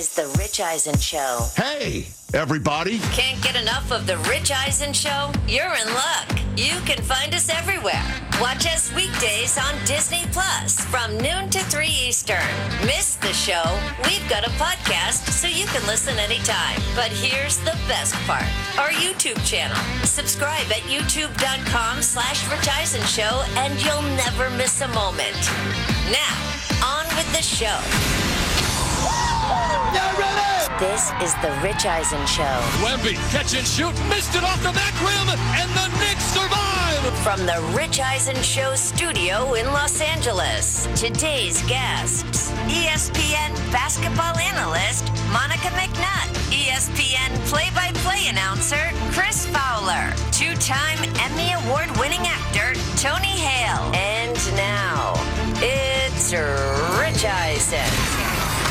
It's the Rich Eisen Show. Hey, everybody. Can't get enough of the Rich Eisen Show? You're in luck. You can find us everywhere. Watch us weekdays on Disney Plus from noon to 3 Eastern. Miss the show? We've got a podcast so you can listen anytime. But here's the best part. Our YouTube channel. Subscribe at youtube.com/Rich Eisen Show and you'll never miss a moment. Now, on with the show. Get ready! This is the Rich Eisen Show. Wemby, catch and shoot, missed it off the back rim, and the Knicks survive! From the Rich Eisen Show studio in Los Angeles, today's guests, ESPN basketball analyst Monica McNutt, ESPN play-by-play announcer Chris Fowler, two-time Emmy Award-winning actor Tony Hale, and now, it's Rich Eisen.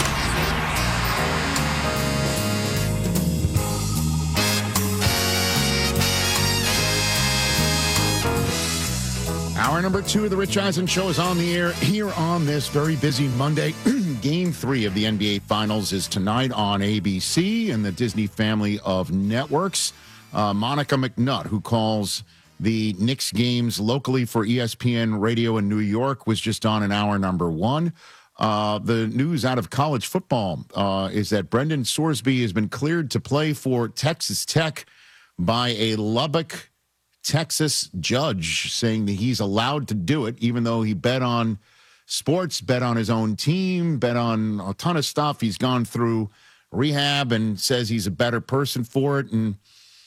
Hour number 2 of the Rich Eisen Show is on the air here on this very busy Monday. Game 3 of the NBA Finals is tonight on ABC and the Disney family of networks. Monica McNutt, who calls the Knicks games locally for ESPN Radio in New York, was just on in hour number 1. The news out of college football is that Brendan Sorsby has been cleared to play for Texas Tech by a Lubbock, Texas judge, saying that he's allowed to do it, even though he bet on sports, bet on his own team, bet on a ton of stuff. He's gone through rehab and says he's a better person for it. And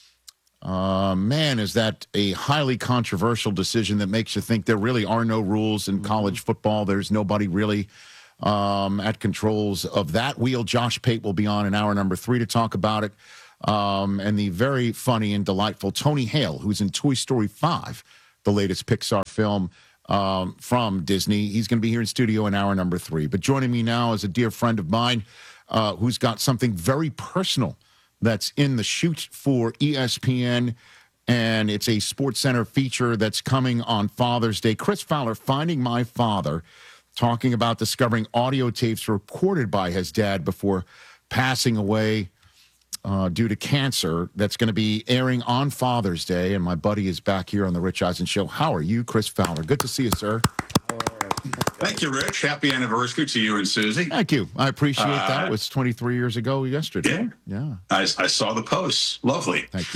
man, is that a highly controversial decision that makes you think there really are no rules in college football. There's nobody really at controls of that wheel. Josh Pate will be on in hour number 3 to talk about it. And the very funny and delightful Tony Hale, who's in Toy Story 5, the latest Pixar film from Disney. He's going to be here in studio in hour number 3. But joining me now is a dear friend of mine who's got something very personal that's in the shoot for ESPN, and it's a SportsCenter feature that's coming on Father's Day. Chris Fowler, Finding My Father, talking about discovering audio tapes recorded by his dad before passing away due to cancer. That's going to be airing on Father's Day, and my buddy is back here on the Rich Eisen Show. How are you, Chris Fowler? Good to see you, sir. Thank you, Rich. Happy anniversary to you and Susie. Thank you. I appreciate that. It was 23 years ago yesterday. Yeah. I saw the posts. Lovely. Thank you.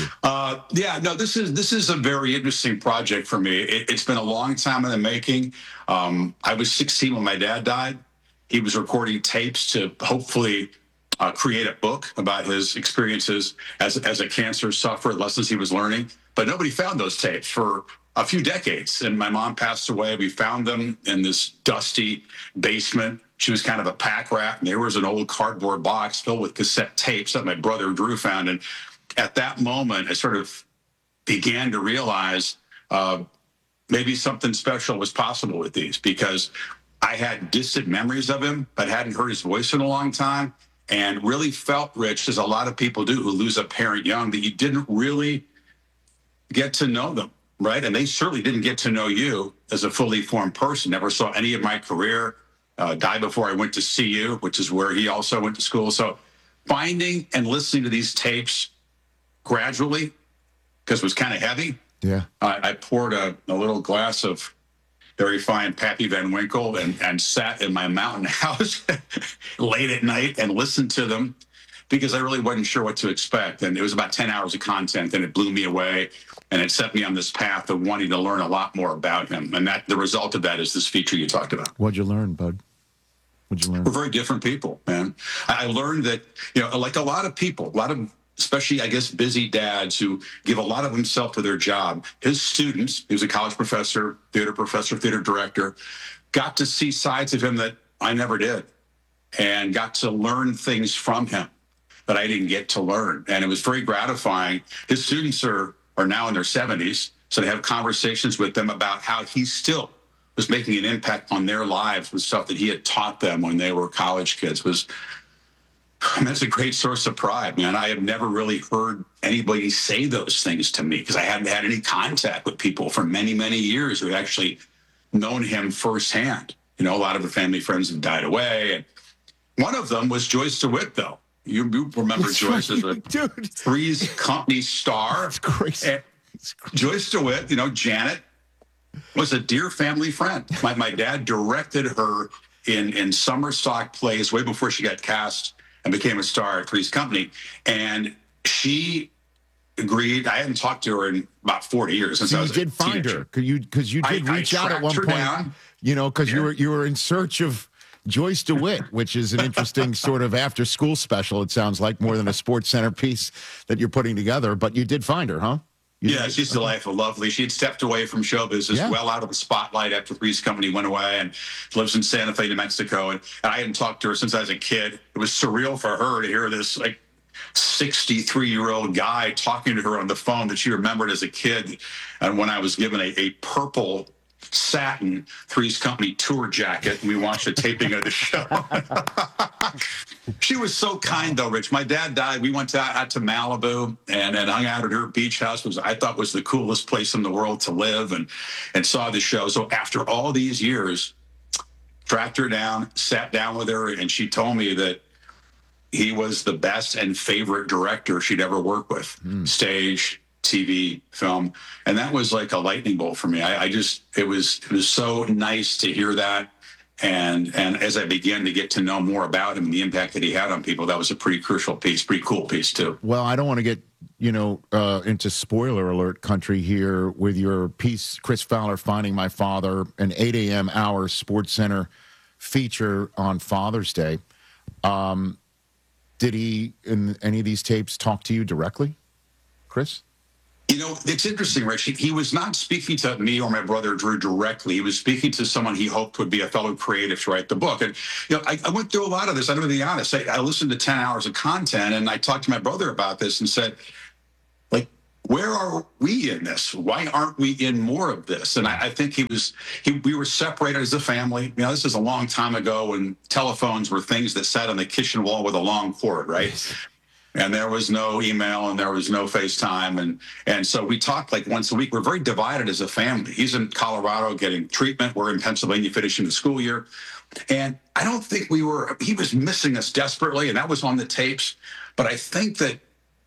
This is a very interesting project for me. It's been a long time in the making. I was 16 when my dad died. He was recording tapes to hopefully create a book about his experiences as a cancer sufferer, lessons he was learning. But nobody found those tapes for a few decades. And my mom passed away. We found them in this dusty basement. She was kind of a pack rat. And there was an old cardboard box filled with cassette tapes that my brother Drew found. And at that moment, I sort of began to realize maybe something special was possible with these, because I had distant memories of him, but hadn't heard his voice in a long time. And really felt, Rich, as a lot of people do who lose a parent young, that you didn't really get to know them, right? And they certainly didn't get to know you as a fully formed person. Never saw any of my career. Died before I went to CU, which is where he also went to school. So finding and listening to these tapes gradually, because it was kind of heavy. Yeah. I poured a little glass of very fine Pappy Van Winkle and sat in my mountain house late at night and listened to them, because I really wasn't sure what to expect. And it was about 10 hours of content, and it blew me away. And it set me on this path of wanting to learn a lot more about him. And that the result of that is this feature you talked about. What'd you learn, bud? What'd you learn? We're very different people, man. I learned that, like a lot of people, especially, I guess, busy dads who give a lot of himself to their job. His students, he was a college professor, theater director, got to see sides of him that I never did, and got to learn things from him that I didn't get to learn. And it was very gratifying. His students are now in their 70s, so they have conversations with them about how he still was making an impact on their lives with stuff that he had taught them when they were college kids. That's a great source of pride, man. I have never really heard anybody say those things to me, because I hadn't had any contact with people for many, many years who had actually known him firsthand. A lot of the family friends have died away, and One of them was Joyce DeWitt, though. You remember Joyce as a Dude. Three's Company star. That's crazy. And Joyce DeWitt, Janet, was a dear family friend. My dad directed her in summer stock plays way before she got cast and became a star at Three's Company. And she agreed. I hadn't talked to her in about 40 years since So I you was did a find teenager. her because you did reach out at one tracked her point. down. Because you were in search of Joyce DeWitt, which is an interesting sort of after-school special. It sounds like more than a Sports Center piece that you're putting together. But you did find her, huh? Yeah, she's delightful, lovely. She had stepped away from show business, well out of the spotlight after Three's Company went away, and lives in Santa Fe, New Mexico. And I hadn't talked to her since I was a kid. It was surreal for her to hear this 63-year-old guy talking to her on the phone that she remembered as a kid. And when I was given a purple satin Three's Company tour jacket, and we watched a taping of the show. She was so kind, though, Rich. My dad died. We went out to Malibu and hung out at her beach house, which I thought was the coolest place in the world to live, and saw the show. So after all these years, tracked her down, sat down with her, and she told me that he was the best and favorite director she'd ever worked with, stage, TV, film. And that was like a lightning bolt for me. It was so nice to hear that. And as I began to get to know more about him and the impact that he had on people, that was a pretty crucial piece, pretty cool piece too. Well, I don't want to get, into spoiler alert country here with your piece, Chris Fowler, Finding My Father, an 8 a.m. hour Sports Center feature on Father's Day. Did he, in any of these tapes, talk to you directly, Chris? It's interesting, Rich. He was not speaking to me or my brother Drew directly. He was speaking to someone he hoped would be a fellow creative to write the book. And, I went through a lot of this. I'm going to be honest. I listened to 10 hours of content, and I talked to my brother about this and said, where are we in this? Why aren't we in more of this? And I think we were separated as a family. This is a long time ago when telephones were things that sat on the kitchen wall with a long cord, right? And there was no email and there was no FaceTime. And so we talked like once a week. We're very divided as a family. He's in Colorado getting treatment. We're in Pennsylvania finishing the school year. And I don't think he was missing us desperately. And that was on the tapes. But I think that,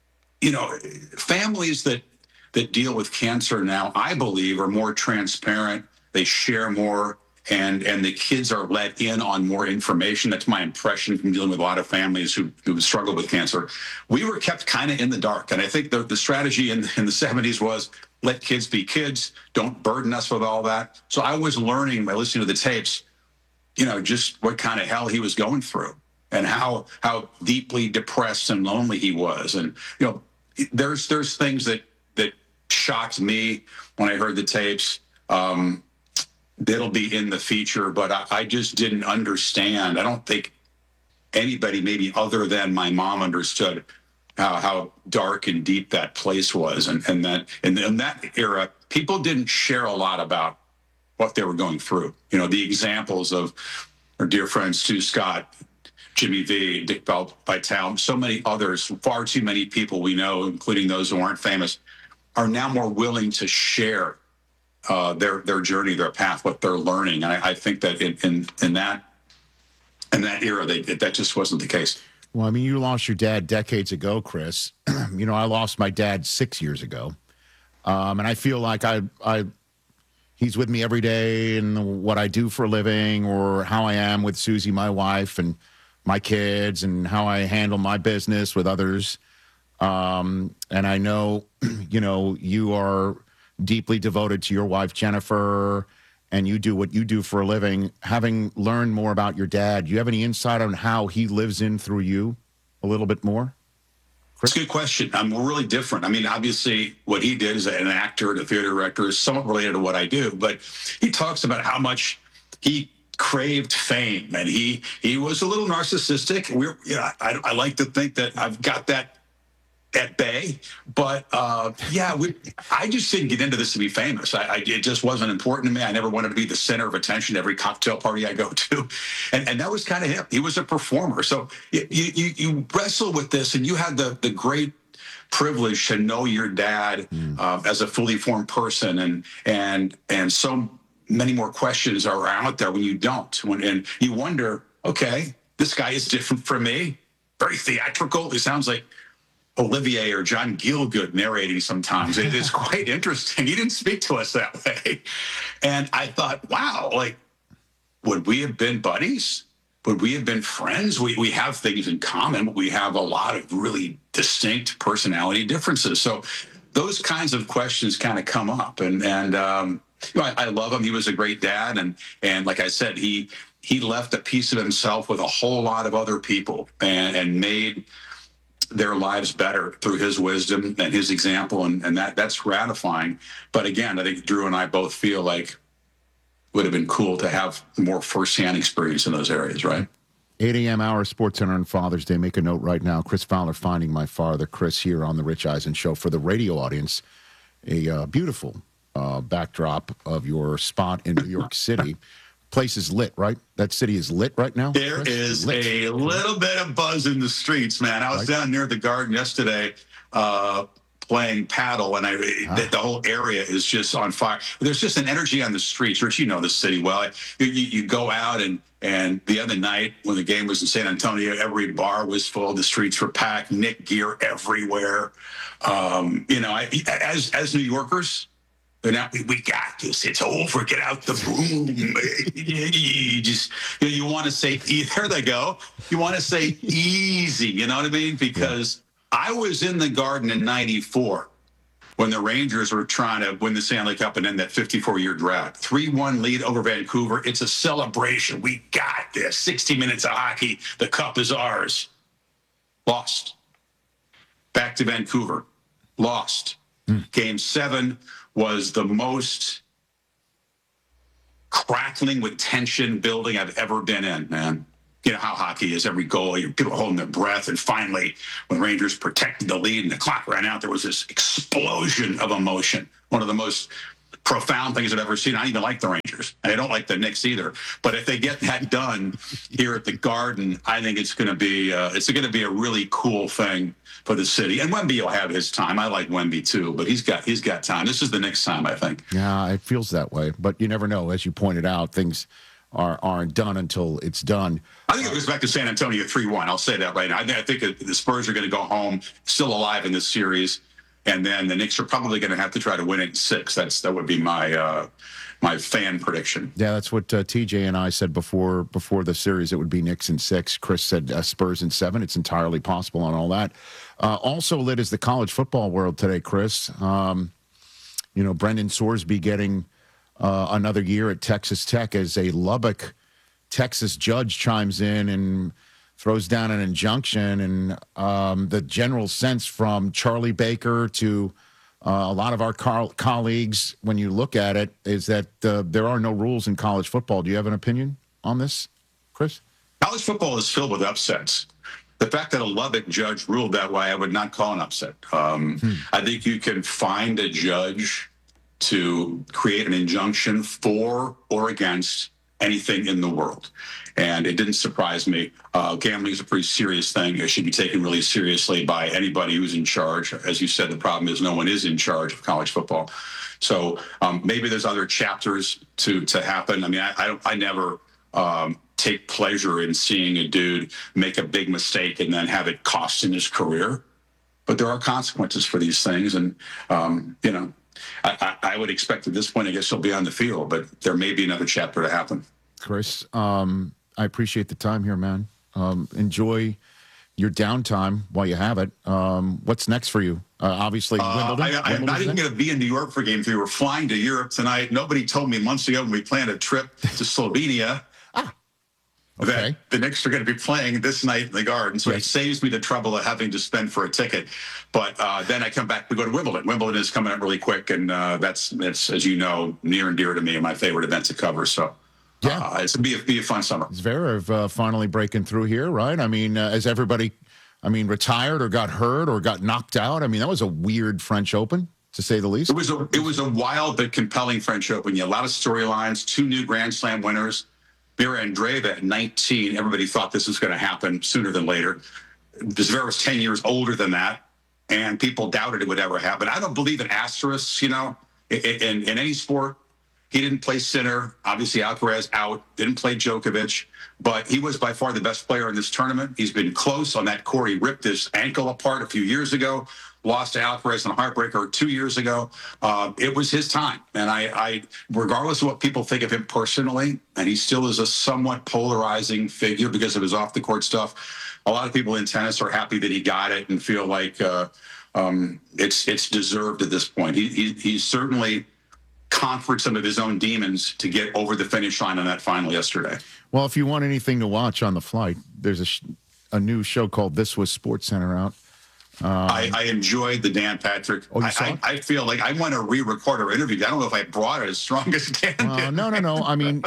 families that deal with cancer now, I believe, are more transparent. They share more. And the kids are let in on more information. That's my impression from dealing with a lot of families who struggle with cancer. We were kept kind of in the dark. And I think the strategy in the 70s was let kids be kids. Don't burden us with all that. So I was learning by listening to the tapes, just what kind of hell he was going through and how deeply depressed and lonely he was. And, there's things that shocked me when I heard the tapes. That'll be in the feature, but I just didn't understand. I don't think anybody, maybe other than my mom, understood how dark and deep that place was. And that in that era, people didn't share a lot about what they were going through. The examples of our dear friends Stu Scott, Jimmy V, Dick Vitale, so many others, far too many people we know, including those who aren't famous, are now more willing to share their journey, their path, what they're learning. And I think that in that era, that just wasn't the case. Well, I mean, you lost your dad decades ago, Chris. I lost my dad 6 years ago. And I feel like he's with me every day in what I do for a living or how I am with Susie, my wife, and my kids, and how I handle my business with others. And I know, you are deeply devoted to your wife, Jennifer, and you do what you do for a living. Having learned more about your dad, do you have any insight on how he lives in through you a little bit more? It's a good question. We're really different. I mean, obviously, what he did as an actor and a theater director is somewhat related to what I do, but he talks about how much he craved fame, and he was a little narcissistic. I like to think that I've got that at bay, but I just didn't get into this to be famous. It just wasn't important to me. I never wanted to be the center of attention every cocktail party I go to, and that was kind of him. He was a performer, so you wrestle with this, and you had the great privilege to know your dad as a fully formed person, and so many more questions are out there when you don't, and you wonder, okay, this guy is different from me. Very theatrical. He sounds like Olivier or John Gielgud narrating sometimes. It is quite interesting. He didn't speak to us that way. And I thought, wow, like, would we have been buddies? Would we have been friends? We have things in common, but we have a lot of really distinct personality differences. So those kinds of questions kind of come up. And I love him. He was a great dad. And like I said, he left a piece of himself with a whole lot of other people and made their lives better through his wisdom and his example. And that's gratifying. But again, I think Drew and I both feel like would have been cool to have more firsthand experience in those areas, right? 8 a.m. hour Sports Center on Father's Day. Make a note right now. Chris Fowler, Finding My Father. Chris here on the Rich Eisen Show. For the radio audience, a beautiful backdrop of your spot in New York City. Place is lit, right? That city is lit right now? There is a little bit of buzz in the streets, man. I was down near the Garden yesterday playing paddle, and the whole area is just on fire. There's just an energy on the streets. Rich, you know the city well. You go out, and the other night when the game was in San Antonio, every bar was full. The streets were packed. Nick gear everywhere. As New Yorkers, now we got this. It's over. Get out the boom. You want to say, there they go. You want to say easy. You know what I mean? Because I was in the Garden in '94 when the Rangers were trying to win the Stanley Cup and end that 54-year drought. 3-1 lead over Vancouver. It's a celebration. We got this. 60 minutes of hockey. The cup is ours. Lost. Back to Vancouver. Lost. Game 7 was the most crackling with tension building I've ever been in, man. You know how hockey is. Every goal, people holding their breath. And finally, when Rangers protected the lead and the clock ran out, there was this explosion of emotion. One of the most profound things I've ever seen. I don't even like the Rangers, and I don't like the Knicks either. But if they get that done here at the Garden, I think it's going to be a really cool thing for the city. And Wemby will have his time. I like Wemby too, but he's got time. This is the Knicks' time, I think. Yeah, it feels that way. But you never know. As you pointed out, things aren't done until it's done. I think it goes back to San Antonio 3-1. I'll say that right now. I think the Spurs are going to go home still alive in this series, and then the Knicks are probably going to have to try to win it in 6. That would be my fan prediction. Yeah, that's what TJ and I said before the series. It would be Knicks in 6. Chris said Spurs in 7. It's entirely possible on all that. Also lit is the college football world today, Chris. Brendan Sorsby getting another year at Texas Tech as a Lubbock, Texas judge chimes in and throws down an injunction. And the general sense from Charlie Baker to a lot of our colleagues, when you look at it, is that there are no rules in college football. Do you have an opinion on this, Chris? College football is filled with upsets. The fact that a Lubbock judge ruled that way, I would not call an upset. I think you can find a judge to create an injunction for or against anything in the world. And it didn't surprise me. Gambling is a pretty serious thing. It should be taken really seriously by anybody who's in charge. As you said, the problem is no one is in charge of college football. So maybe there's other chapters to happen. I mean, I never take pleasure in seeing a dude make a big mistake and then have it cost him his career. But there are consequences for these things. And, I would expect at this point, I guess he'll be on the field, but there may be another chapter to happen. Chris, I appreciate the time here, man. Enjoy your downtime while you have it. What's next for you? Obviously, Wimbledon. I'm not even going to be in New York for Game 3. We're flying to Europe tonight. Nobody told me months ago when we planned a trip to Slovenia. Okay. That the Knicks are going to be playing this night in the Garden, so It saves me the trouble of having to spend for a ticket. But then I come back to go to Wimbledon. Wimbledon is coming up really quick, and that's as you know, near and dear to me and my favorite event to cover. So it's going to be a fun summer. Zverev finally breaking through here, right? I mean, as everybody, retired or got hurt or got knocked out. I mean, that was a weird French Open, to say the least. It was a wild but compelling French Open. You had a lot of storylines, 2 new Grand Slam winners. Mira Andreeva at 19, everybody thought this was going to happen sooner than later. Zverev was 10 years older than that, and people doubted it would ever happen. I don't believe in asterisks, in any sport. He didn't play center. Obviously, Alcaraz out. Didn't play Djokovic. But he was by far the best player in this tournament. He's been close on that court. He ripped his ankle apart a few years ago. Lost to Alcaraz in a heartbreaker 2 years ago. It was his time. And I, regardless of what people think of him personally, and he still is a somewhat polarizing figure because of his off-the-court stuff, a lot of people in tennis are happy that he got it and feel like it's deserved at this point. He's certainly conquered some of his own demons to get over the finish line on that final yesterday. Well, if you want anything to watch on the flight, there's a new show called This Was SportsCenter out. I enjoyed the Dan Patrick. Oh, you saw it? I feel like I want to re-record our interview. I don't know if I brought it as strong as Dan did. No. I mean,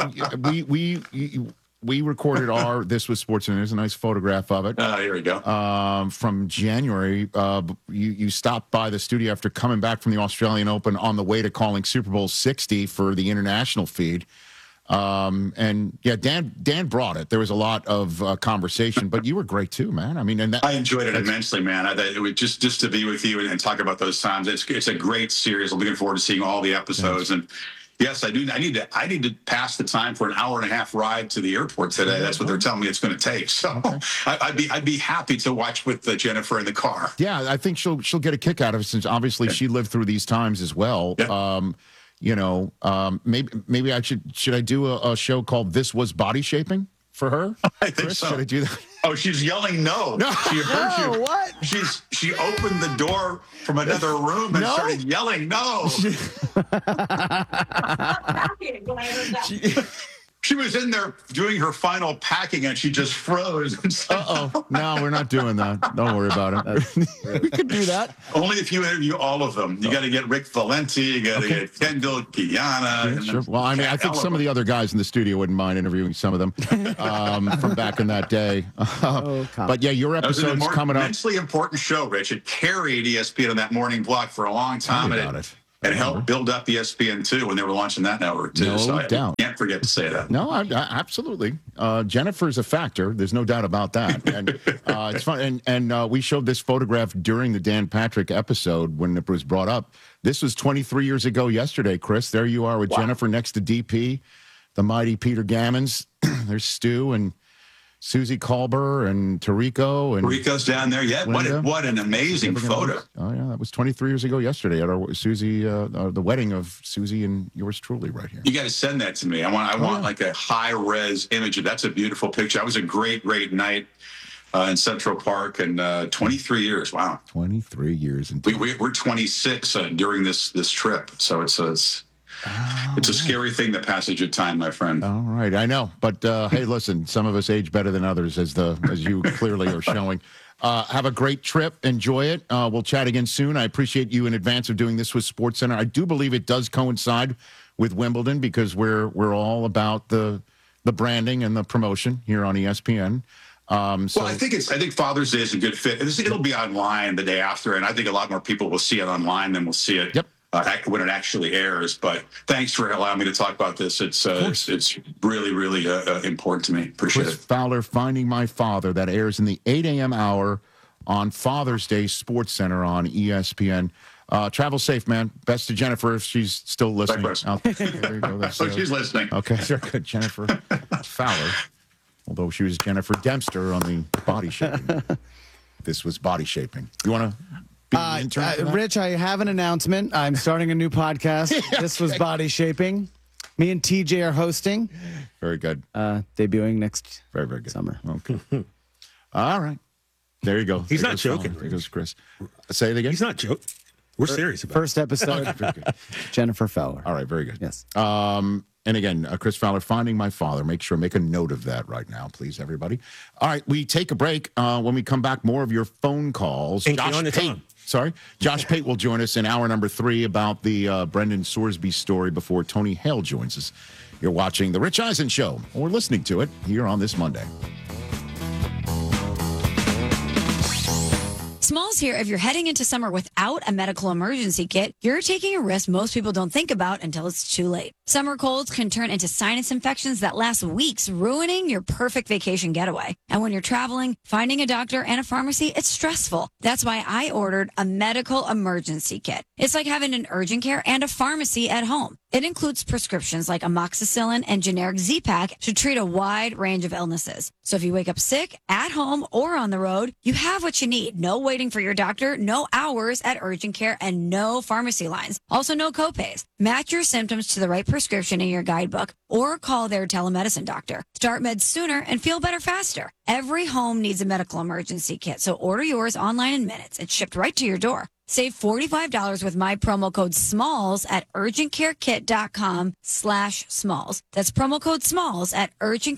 we recorded our This Was SportsCenter. There's a nice photograph of it. Here we go. From January. You stopped by the studio after coming back from the Australian Open on the way to calling Super Bowl 60 for the international feed. And yeah, Dan brought it. There was a lot of conversation, but you were great too, man. I mean, I enjoed it immensely, man. It was just to be with you and talk about those times. It's a great series. I'm looking forward to seeing all the episodes. And yes, I do. I need to pass the time for an hour and a half ride to the airport today. That's what they're telling me it's going to take. So I'd be happy to watch with Jennifer in the car. Yeah, I think she'll get a kick out of it since obviously she lived through these times as well. Yeah. Maybe I should I do a show called This Was Body Shaping for her? I think so. Should I do that? Oh, she's yelling no. No. She heard you. What? She opened the door from another room and started yelling no. She was in there doing her final packing and she just froze. No, we're not doing that. Don't worry about it. We could do that. Only if you interview all of them. You got to get Rick Valenti. You got to get Kendall, Kiana. Yeah, sure. Well, I mean, I think some of the other guys in the studio wouldn't mind interviewing some of them from back in that day. But yeah, your episode's coming up. Immensely important show, Rich. It carried ESPN on that morning block for a long time. It helped build up ESPN2 when they were launching that network, too. No doubt. I can't forget to say that. No, absolutely. Jennifer's a factor. There's no doubt about that. And it's fun. And we showed this photograph during the Dan Patrick episode when it was brought up. This was 23 years ago yesterday, Chris. There you are with Jennifer next to DP, the mighty Peter Gammons. There's Stu and Susie Colber and Tarico. And Tarico's down there. Yeah, what an amazing photo. Oh, yeah, that was 23 years ago yesterday at our Susie, the wedding of Susie and yours truly right here. You got to send that to me. I want like a high-res image. That's a beautiful picture. That was a great night in Central Park, and 23 years. Wow. 23 years. We're 26 during this trip, so it's a scary thing, the passage of time, my friend. All right, I know. But, hey, listen, some of us age better than others, as you clearly are showing. Have a great trip. Enjoy it. We'll chat again soon. I appreciate you in advance of doing this with SportsCenter. I do believe it does coincide with Wimbledon because we're all about the branding and the promotion here on ESPN. Well, I think Father's Day is a good fit. It'll be online the day after, and I think a lot more people will see it online than will see it. Yep. When it actually airs. But thanks for allowing me to talk about this. It's really, really important to me. Appreciate Chris it. Fowler, Finding My Father, that airs in the 8 a.m. hour on Father's Day SportsCenter on ESPN. Travel safe, man. Best to Jennifer if she's still listening. There you go. She's listening. Okay, very good. Jennifer Fowler, although she was Jennifer Dempster on the Body Shaping. This was Body Shaping. You want to... Rich, I have an announcement. I'm starting a new podcast. This was Body Shaping. Me and TJ are hosting. Very good. Debuting next very good summer. Okay. All right. There you go. He's not joking. There goes Chris. Say it again. He's not joking. We're serious about it. First episode. Jennifer Fowler. All right. Very good. Yes. And again, Chris Fowler, Finding My Father. Make a note of that right now, please, everybody. All right. We take a break. When we come back, more of your phone calls. Josh Pate will join us in hour number 3 about the Brendan Sorsby story before Tony Hale joins us. You're watching The Rich Eisen Show, or listening to it here on this Monday. Smalls here. If you're heading into summer without a medical emergency kit, you're taking a risk most people don't think about until it's too late. Summer colds can turn into sinus infections that last weeks, ruining your perfect vacation getaway. And when you're traveling, finding a doctor and a pharmacy, it's stressful. That's why I ordered a medical emergency kit. It's like having an urgent care and a pharmacy at home. It includes prescriptions like amoxicillin and generic Z-Pak to treat a wide range of illnesses. So if you wake up sick, at home, or on the road, you have what you need. No waiting for your doctor, no hours at urgent care, and no pharmacy lines. Also, no copays. Match your symptoms to the right prescription in your guidebook or call their telemedicine doctor. Start meds sooner and feel better faster. Every home needs a medical emergency kit, so order yours online in minutes. It's shipped right to your door. Save $45 with my promo code SMALLS at urgentcarekit.com/smalls. That's promo code SMALLS at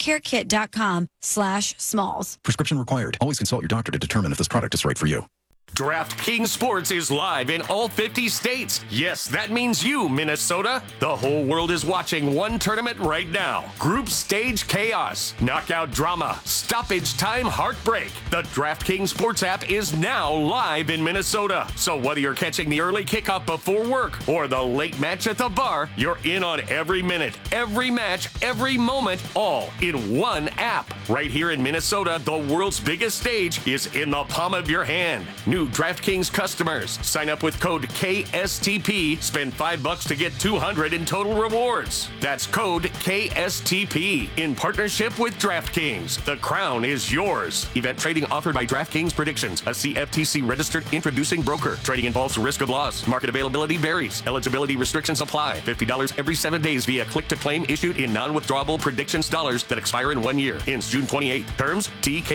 urgentcarekit.com/smalls. Prescription required. Always consult your doctor to determine if this product is right for you. DraftKings Sports is live in all 50 states. Yes, that means you, Minnesota. The whole world is watching one tournament right now. Group stage chaos, knockout drama, stoppage time heartbreak. The DraftKings Sports app is now live in Minnesota. So whether you're catching the early kickoff before work or the late match at the bar, you're in on every minute, every match, every moment, all in one app. Right here in Minnesota, the world's biggest stage is in the palm of your hand. New DraftKings customers. Sign up with code KSTP. Spend $5 to get $200 in total rewards. That's code KSTP in partnership with DraftKings. The crown is yours. Event trading offered by DraftKings Predictions, a CFTC registered introducing broker. Trading involves risk of loss. Market availability varies. Eligibility restrictions apply. $50 every 7 days via click-to-claim issued in non-withdrawable predictions dollars that expire in 1 year. Ends June 28. Terms,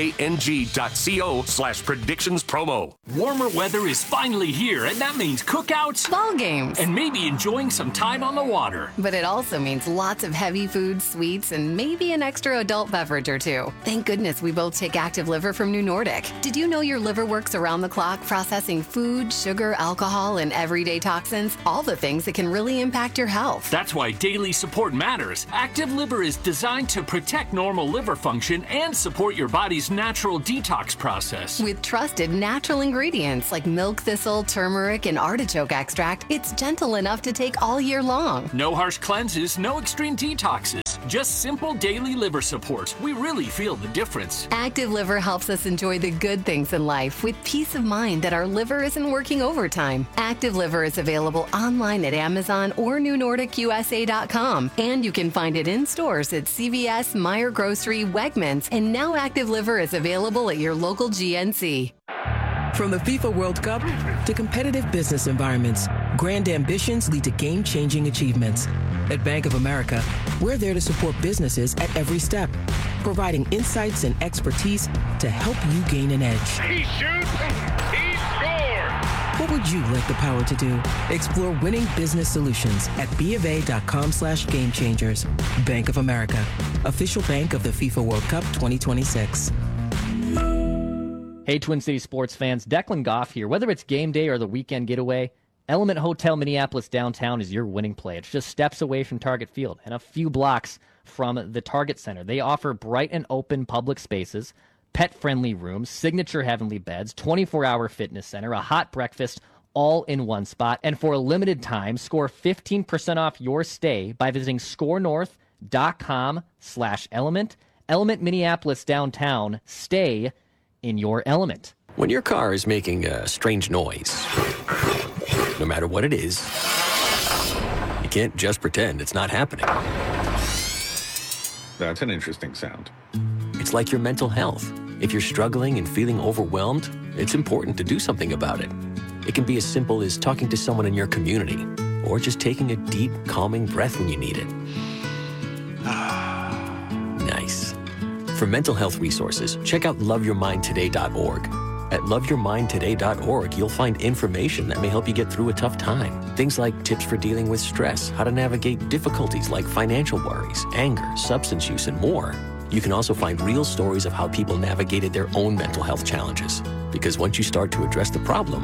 tkng.co/predictions promo. Warmer weather is finally here, and that means cookouts, ball games, and maybe enjoying some time on the water. But it also means lots of heavy food, sweets, and maybe an extra adult beverage or two. Thank goodness we both take Active Liver from New Nordic. Did you know your liver works around the clock processing food, sugar, alcohol, and everyday toxins? All the things that can really impact your health. That's why daily support matters. Active Liver is designed to protect normal liver function and support your body's natural detox process. With trusted natural ingredients like milk thistle, turmeric, and artichoke extract, it's gentle enough to take all year long. No harsh cleanses, no extreme detoxes. Just simple daily liver support. We really feel the difference. Active Liver helps us enjoy the good things in life with peace of mind that our liver isn't working overtime. Active Liver is available online at Amazon or NewNordicUSA.com, and you can find it in stores at CVS, Meijer Grocery, Wegmans, and now Active Liver is available at your local GNC. From the FIFA World Cup to competitive business environments, grand ambitions lead to game-changing achievements. At Bank of America, we're there to support businesses at every step, providing insights and expertise to help you gain an edge. He shoots, he scores! What would you like the power to do? Explore winning business solutions at BofA.com/gamechangers. Bank of America, official bank of the FIFA World Cup 2026. Hey, Twin City sports fans, Declan Goff here. Whether it's game day or the weekend getaway, Element Hotel Minneapolis downtown is your winning play. It's just steps away from Target Field and a few blocks from the Target Center. They offer bright and open public spaces, pet-friendly rooms, signature heavenly beds, 24-hour fitness center, a hot breakfast, all in one spot. And for a limited time, score 15% off your stay by visiting scorenorth.com/element. Element Minneapolis downtown. Stay in your element. When your car is making a strange noise, no matter what it is, you can't just pretend it's not happening. That's an interesting sound. It's like your mental health. If you're struggling and feeling overwhelmed, it's important to do something about it. It can be as simple as talking to someone in your community, or just taking a deep, calming breath when you need it. Nice. For mental health resources, check out loveyourmindtoday.org. At loveyourmindtoday.org, you'll find information that may help you get through a tough time. Things like tips for dealing with stress, how to navigate difficulties like financial worries, anger, substance use, and more. You can also find real stories of how people navigated their own mental health challenges. Because once you start to address the problem,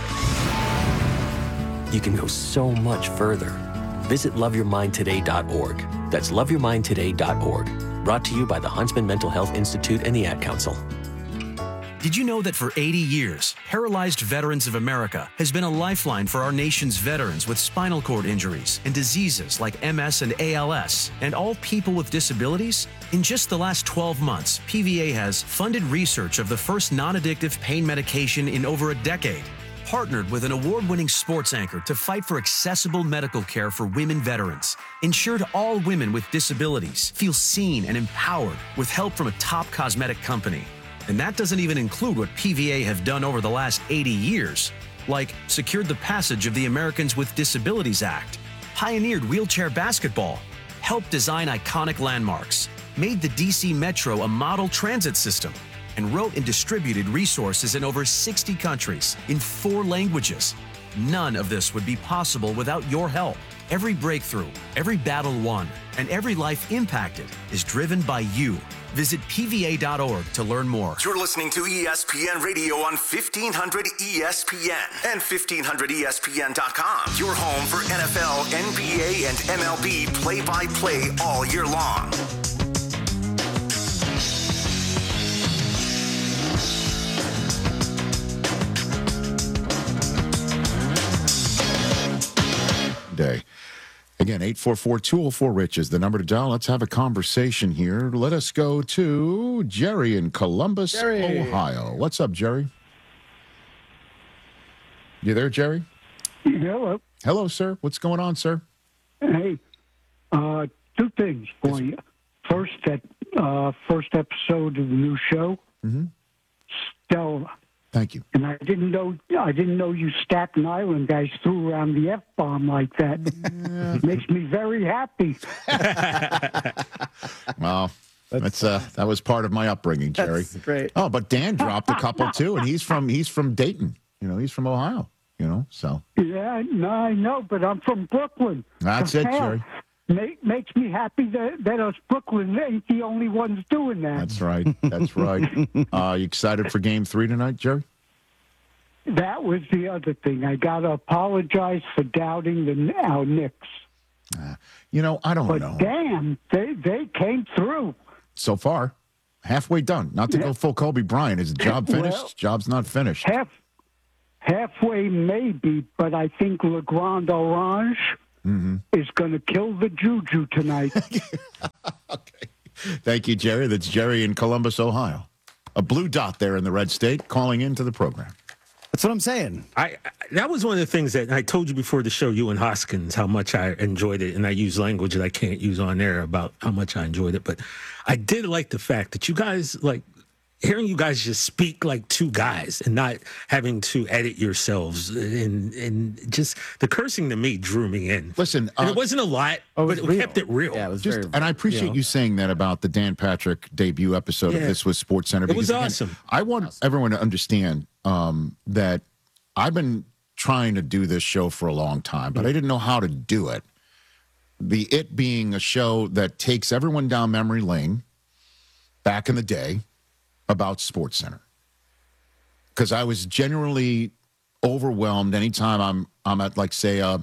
you can go so much further. Visit loveyourmindtoday.org. That's loveyourmindtoday.org. Brought to you by the Huntsman Mental Health Institute and the Ad Council. Did you know that for 80 years, Paralyzed Veterans of America has been a lifeline for our nation's veterans with spinal cord injuries and diseases like MS and ALS, and all people with disabilities? In just the last 12 months, PVA has funded research of the first non-addictive pain medication in over a decade, partnered with an award-winning sports anchor to fight for accessible medical care for women veterans. Ensured all women with disabilities feel seen and empowered with help from a top cosmetic company. And that doesn't even include what PVA have done over the last 80 years, like secured the passage of the Americans with Disabilities Act, pioneered wheelchair basketball, helped design iconic landmarks, made the DC Metro a model transit system, and wrote and distributed resources in over 60 countries in 4 languages. None of this would be possible without your help. Every breakthrough, every battle won, and every life impacted is driven by you. Visit PVA.org to learn more. You're listening to ESPN Radio on 1500 ESPN and 1500ESPN.com. Your home for NFL, NBA, and MLB play-by-play all year long. Day. Again, 844-204-RICH is the number to dial. Let's have a conversation here. Let us go to Jerry in Columbus, Ohio. What's up, Jerry? You there, Jerry? Hello. Hello, sir. What's going on, sir? Hey, 2 things for you. First, that first episode of the new show, stellar. Thank you. And I didn't know you Staten Island guys threw around the F-bomb like that. Makes me very happy. Well, that was part of my upbringing, Jerry. That's great. Oh, but Dan dropped a couple too, and he's from Dayton. He's from Ohio. So. Yeah, no, I know, but I'm from Brooklyn. That's it, Jerry. Makes me happy that us Brooklyn ain't the only ones doing that. That's right. That's right. You excited for Game 3 tonight, Jerry? That was the other thing. I got to apologize for doubting our Knicks. I don't know. But damn, they came through. So far, halfway done. Not to go full Kobe Bryant. Is the job finished? Well, Job's not finished. Halfway maybe, but I think Legrand Orange is going to kill the juju tonight. Okay. Thank you, Jerry. That's Jerry in Columbus, Ohio. A blue dot there in the red state calling into the program. That's what I'm saying. That was one of the things that I told you before the show, you and Hoskins, how much I enjoyed it. And I use language that I can't use on there about how much I enjoyed it. But I did like the fact that you guys, hearing you guys just speak like 2 guys and not having to edit yourselves, and just the cursing to me drew me in. Listen, and it wasn't a lot, but it kept it real. Yeah, it was and I appreciate you saying that about the Dan Patrick debut episode of This Was Sports Center. It was awesome. I want everyone to understand that I've been trying to do this show for a long time, but I didn't know how to do it. It being a show that takes everyone down memory lane back in the day about SportsCenter, because I was generally overwhelmed anytime I'm at, like, say a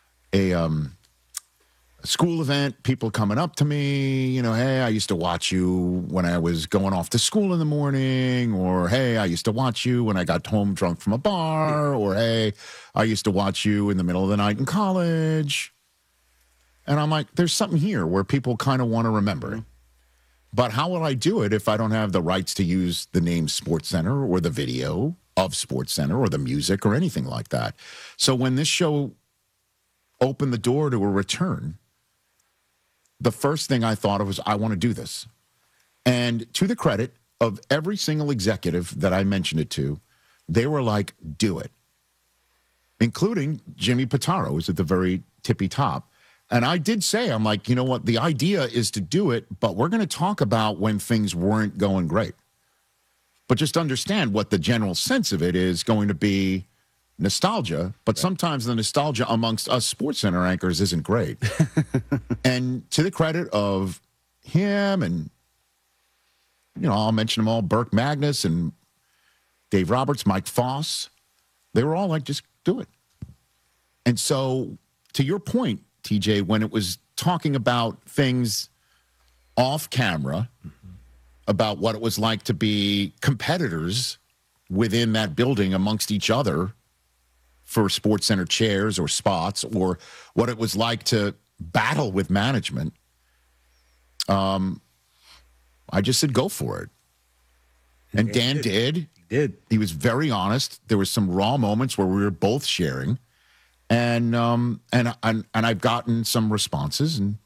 school event, people coming up to me, hey, I used to watch you when I was going off to school in the morning, or hey, I used to watch you when I got home drunk from a bar, or hey, I used to watch you in the middle of the night in college. And I'm like, there's something here where people kind of want to remember. But how will I do it if I don't have the rights to use the name SportsCenter or the video of SportsCenter or the music or anything like that? So when this show opened the door to a return, the first thing I thought of was, I want to do this. And to the credit of every single executive that I mentioned it to, they were like, do it. Including Jimmy Pitaro, who's at the very tippy top. And I did say, I'm like, you know what? The idea is to do it, but we're going to talk about when things weren't going great. But just understand what the general sense of it is going to be nostalgia, but sometimes the nostalgia amongst us SportsCenter anchors isn't great. And to the credit of him and, I'll mention them all, Burke Magnus and Dave Roberts, Mike Foss, they were all like, just do it. And so to your point, TJ, when it was talking about things off camera, about what it was like to be competitors within that building amongst each other for SportsCenter chairs or spots, or what it was like to battle with management, I just said, go for it. And Dan did. He did. He was very honest. There was some raw moments where we were both sharing, and I've gotten some responses, and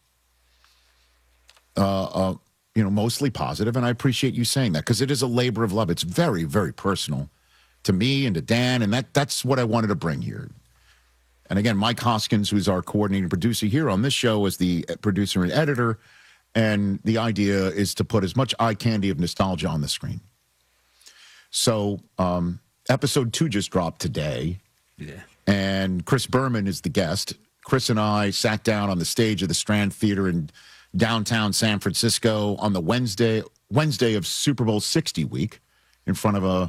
mostly positive, and I appreciate you saying that because it is a labor of love. It's very, very personal to me and to Dan, and that's what I wanted to bring here. And again, Mike Hoskins, who's our coordinating producer here on this show, is the producer and editor, and the idea is to put as much eye candy of nostalgia on the screen. So episode 2 just dropped today, and Chris Berman is the guest. Chris and I sat down on the stage of the Strand Theater in downtown San Francisco on the Wednesday of Super Bowl 60 week in front of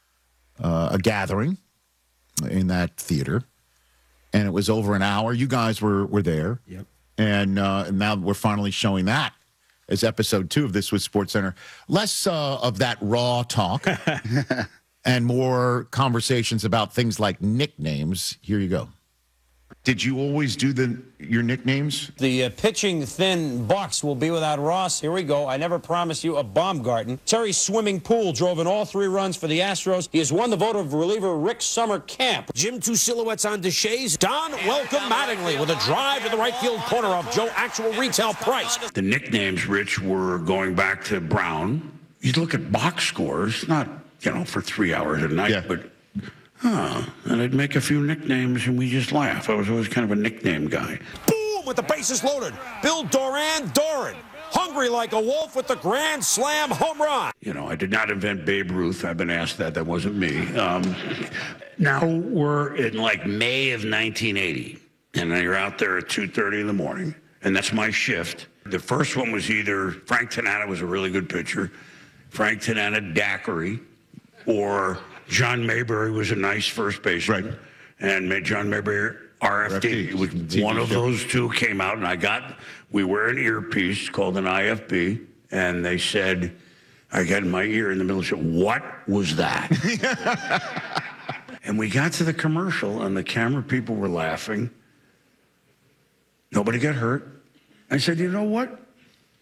a gathering in that theater. And it was over an hour. You guys were there. Yep. And now we're finally showing that as episode 2 of This Was SportsCenter. Less of that raw talk and more conversations about things like nicknames. Here you go. Did you always do your nicknames? The pitching thin Bucks will be without Ross. Here we go. I never promised you a Baumgarten. Terry Swimming Pool drove in all 3 runs for the Astros. He has won the vote of reliever Rick Summer Camp. Jim 2 silhouettes on Deshays. Don Welcome Mattingly with a drive to the right field corner of Joe Actual Retail Price. The nicknames, Rich, were going back to Brown. You'd look at box scores, not, for 3 hours a night, but... and I'd make a few nicknames, and we just laugh. I was always kind of a nickname guy. Boom, with the bases loaded. Bill Doran, hungry like a wolf with the grand slam home run. I did not invent Babe Ruth. I've been asked that. That wasn't me. Now we're in May of 1980, and you're out there at 2:30 in the morning, and that's my shift. The first one was either Frank Tanana was a really good pitcher, Frank Tanana Daiquiri, or John Mayberry was a nice first baseman, right. And John Mayberry RFD. It was one of those two came out, and we wear an earpiece called an IFB, and they said, I got in my ear in the middle of the show, what was that? And we got to the commercial, and the camera people were laughing. Nobody got hurt. I said, you know what?